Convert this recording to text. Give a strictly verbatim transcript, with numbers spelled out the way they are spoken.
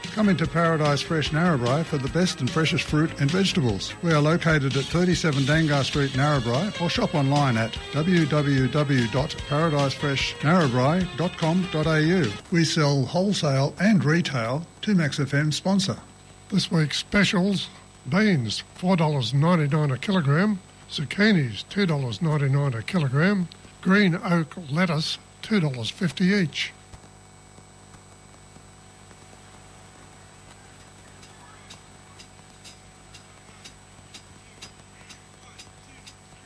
Come into Paradise Fresh Narrabri for the best and freshest fruit and vegetables. We are located at thirty-seven Dangar Street, Narrabri, or shop online at w w w dot paradise fresh narrabri dot com dot a u. We sell wholesale and retail to Max F M sponsor. This week's specials: beans, four dollars ninety-nine a kilogram, zucchinis, two dollars ninety-nine a kilogram, green oak lettuce, two dollars fifty each.